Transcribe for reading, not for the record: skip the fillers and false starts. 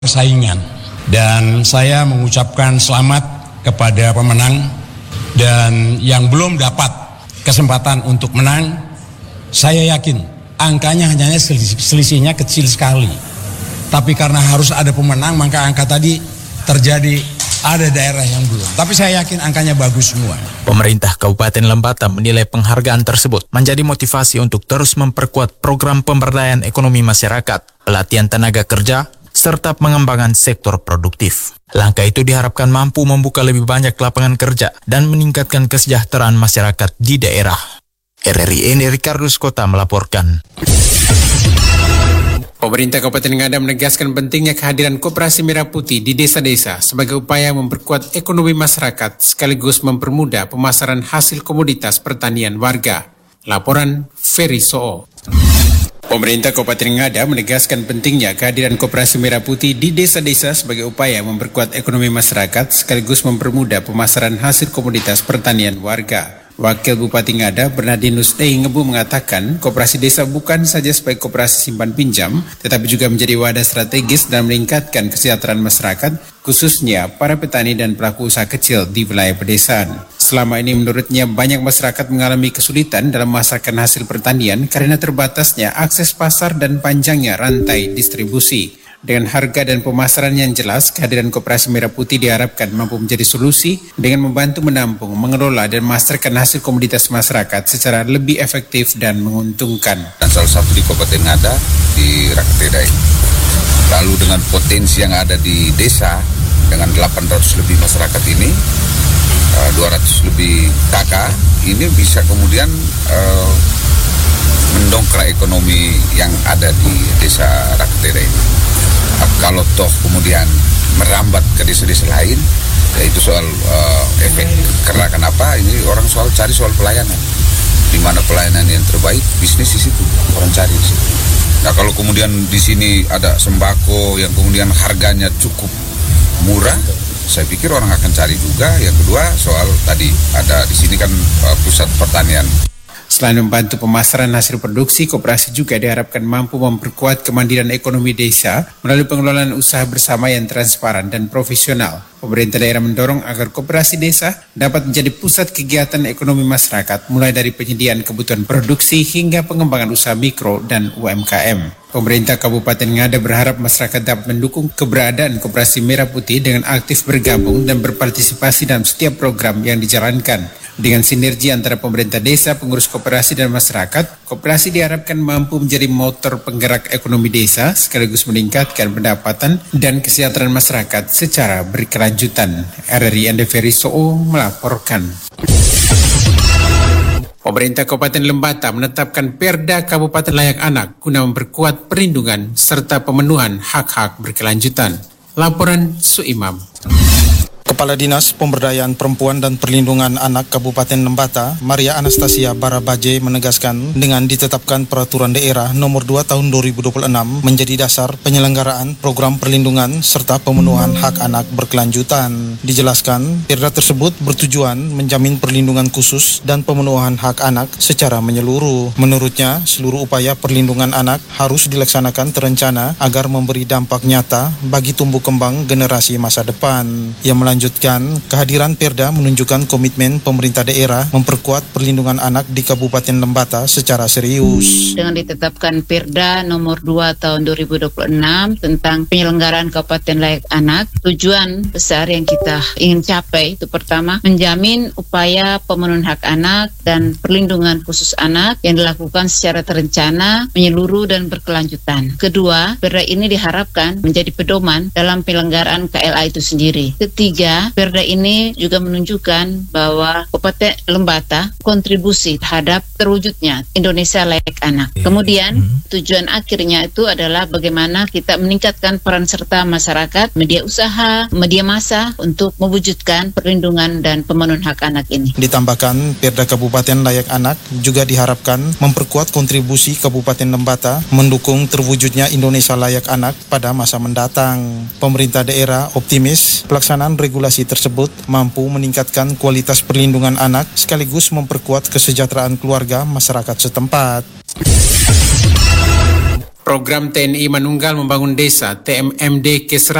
persaingan. Dan saya mengucapkan selamat kepada pemenang, dan yang belum dapat kesempatan untuk menang, saya yakin angkanya hanya selisihnya kecil sekali. Tapi karena harus ada pemenang, maka angka tadi terjadi ada daerah yang belum. Tapi saya yakin angkanya bagus semua. Pemerintah Kabupaten Lembata menilai penghargaan tersebut menjadi motivasi untuk terus memperkuat program pemberdayaan ekonomi masyarakat, pelatihan tenaga kerja, serta pengembangan sektor produktif. Langkah itu diharapkan mampu membuka lebih banyak lapangan kerja dan meningkatkan kesejahteraan masyarakat di daerah. RRI Ricardo Kota melaporkan. Pemerintah Kabupaten Ngada menegaskan pentingnya kehadiran Koperasi Merah Putih di desa-desa sebagai upaya memperkuat ekonomi masyarakat sekaligus mempermudah pemasaran hasil komoditas pertanian warga. Laporan Ferry Soo. Pemerintah Kabupaten Ngada menegaskan pentingnya kehadiran Koperasi Merah Putih di desa-desa sebagai upaya memperkuat ekonomi masyarakat sekaligus mempermudah pemasaran hasil komoditas pertanian warga. Wakil Bupati Ngada, Bernardinus Dei Ngebu mengatakan, koperasi desa bukan saja sebagai koperasi simpan pinjam, tetapi juga menjadi wadah strategis dalam meningkatkan kesejahteraan masyarakat, khususnya para petani dan pelaku usaha kecil di wilayah pedesaan. Selama ini menurutnya banyak masyarakat mengalami kesulitan dalam memasarkan hasil pertanian karena terbatasnya akses pasar dan panjangnya rantai distribusi. Dengan harga dan pemasaran yang jelas, kehadiran Koperasi Merah Putih diharapkan mampu menjadi solusi dengan membantu menampung, mengelola, dan memasarkan hasil komoditas masyarakat secara lebih efektif dan menguntungkan. Dan salah satu di Kabupaten Ngada, di Raketedai. Lalu dengan potensi yang ada di desa, dengan 800 lebih masyarakat ini, 200 lebih KK, ini bisa kemudian mendongkrak ekonomi yang ada di desa Raketedai ini. Kalau toh kemudian merambat ke desa-desa lain, yaitu soal efek. Karena kenapa? Ini orang cari soal pelayanan. Di mana pelayanan yang terbaik, bisnis di situ, orang cari di situ. Nah kalau kemudian di sini ada sembako yang kemudian harganya cukup murah, saya pikir orang akan cari juga. Yang kedua soal tadi ada di sini kan pusat pertanian. Selain membantu pemasaran hasil produksi, koperasi juga diharapkan mampu memperkuat kemandirian ekonomi desa melalui pengelolaan usaha bersama yang transparan dan profesional. Pemerintah daerah mendorong agar koperasi desa dapat menjadi pusat kegiatan ekonomi masyarakat, mulai dari penyediaan kebutuhan produksi hingga pengembangan usaha mikro dan UMKM. Pemerintah Kabupaten Ngada berharap masyarakat dapat mendukung keberadaan Koperasi Merah Putih dengan aktif bergabung dan berpartisipasi dalam setiap program yang dijalankan. Dengan sinergi antara pemerintah desa, pengurus koperasi, dan masyarakat, koperasi diharapkan mampu menjadi motor penggerak ekonomi desa sekaligus meningkatkan pendapatan dan kesejahteraan masyarakat secara berkelanjutan. RRI Ferry Soo melaporkan. Pemerintah Kabupaten Lembata menetapkan Perda Kabupaten Layak Anak guna memperkuat perlindungan serta pemenuhan hak-hak berkelanjutan. Laporan Suimam. Kepala Dinas Pemberdayaan Perempuan dan Perlindungan Anak Kabupaten Lembata, Maria Anastasia Barabaje menegaskan dengan ditetapkan Peraturan Daerah Nomor 2 Tahun 2026 menjadi dasar penyelenggaraan program perlindungan serta pemenuhan hak anak berkelanjutan. Dijelaskan, perda tersebut bertujuan menjamin perlindungan khusus dan pemenuhan hak anak secara menyeluruh. Menurutnya, seluruh upaya perlindungan anak harus dilaksanakan terencana agar memberi dampak nyata bagi tumbuh kembang generasi masa depan. Ia melanjutkan, kehadiran Perda menunjukkan komitmen pemerintah daerah memperkuat perlindungan anak di Kabupaten Lembata secara serius. Dengan ditetapkan Perda Nomor 2 Tahun 2026 tentang penyelenggaraan Kabupaten Layak Anak, tujuan besar yang kita ingin capai itu pertama, menjamin upaya pemenuhan hak anak dan perlindungan khusus anak yang dilakukan secara terencana, menyeluruh dan berkelanjutan. Kedua, Perda ini diharapkan menjadi pedoman dalam penyelenggaraan KLA itu sendiri. Ketiga, Perda ini juga menunjukkan bahwa Kabupaten Lembata kontribusi terhadap terwujudnya Indonesia Layak Anak. Kemudian tujuan akhirnya itu adalah bagaimana kita meningkatkan peran serta masyarakat, media usaha, media massa untuk mewujudkan perlindungan dan pemenuhan hak anak ini. Ditambahkan, Perda Kabupaten Layak Anak juga diharapkan memperkuat kontribusi Kabupaten Lembata mendukung terwujudnya Indonesia Layak Anak pada masa mendatang. Pemerintah daerah optimis pelaksanaan regulasi tersebut mampu meningkatkan kualitas perlindungan anak sekaligus memperkuat kesejahteraan keluarga masyarakat setempat. Program TNI Manunggal Membangun Desa (TMMD) ke